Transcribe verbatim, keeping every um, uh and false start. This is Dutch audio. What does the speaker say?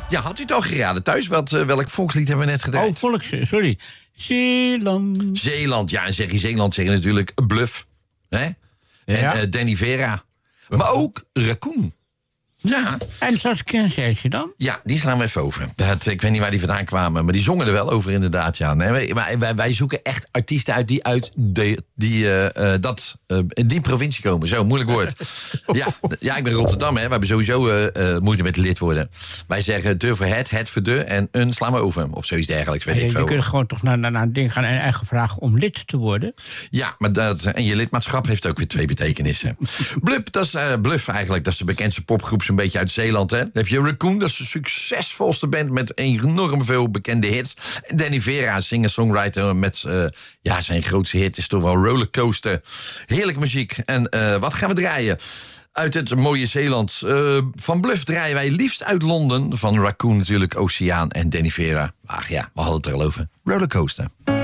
Ja, had u het al geraden thuis? Wat, uh, welk volkslied hebben we net gedraaid? Oh, volks... Sorry. Zeeland. Zeeland, ja. En zeg je Zeeland, zeg je natuurlijk Bluff. Hè? Ja. En uh, Danny Vera. Maar ook Raccoon. Ja. En Saskia Serge dan? Ja, die slaan we even over. Dat, ik weet niet waar die vandaan kwamen, maar die zongen er wel over inderdaad. Ja. Nee, wij, wij, wij zoeken echt artiesten uit die uit de, die, uh, uh, dat, uh, die provincie komen. Zo, moeilijk woord. Ja, ja, ik ben Rotterdam, hè. We hebben sowieso uh, uh, moeite met lid worden. Wij zeggen de voor het, het voor de en een slaan we over. Of zoiets dergelijks, weet ja, ik je, veel. je kunt gewoon toch naar, naar, naar een ding gaan en eigen vragen om lid te worden. Ja, maar dat, en je lidmaatschap heeft ook weer twee betekenissen. Bluff, dat is, uh, Bluff eigenlijk, dat is de bekendste popgroep zo'n beetje uit Zeeland. Hè. Dan heb je Raccoon, dat is de succesvolste band met enorm veel bekende hits. En Danny Vera, singer-songwriter met uh, ja, zijn grootste hit is toch wel Rollercoaster. Heerlijke muziek. En uh, wat gaan we draaien? Uit het mooie Zeeland. Uh, van Bluff draaien wij liefst uit Londen. Van Raccoon natuurlijk Oceaan en Danny Vera. Ach ja, we hadden het er al over. Rollercoaster.